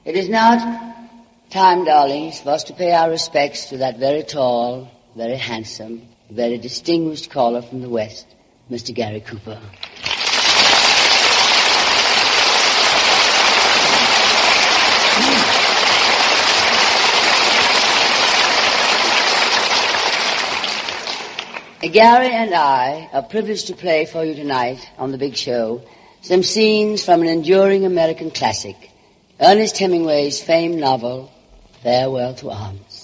It is now time, darlings, for us to pay our respects to that very tall, very handsome, very distinguished caller from the West, Mr. Gary Cooper. Gary and I are privileged to play for you tonight on The Big Show some scenes from an enduring American classic, Ernest Hemingway's famed novel, Farewell to Arms.